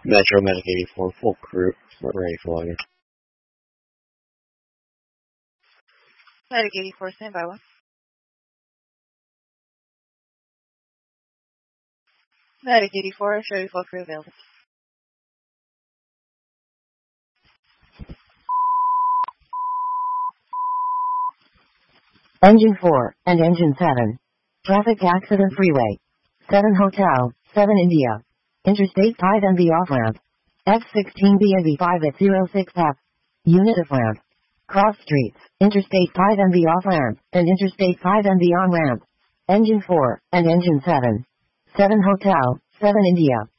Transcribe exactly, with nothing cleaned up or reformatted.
Metro Medic eighty-four, full crew. We're ready for longer. Medic eighty-four, stand by one. Medic eighty-four, show you full crew available. Engine four and Engine seven. Traffic accident freeway. seven Hotel, seven India. Interstate five N B off ramp. F sixteen B N B five at zero six F. Unit of ramp. Cross streets, Interstate five N B off ramp, and Interstate five N B on ramp. Engine four and Engine seven. seven Hotel, seven India.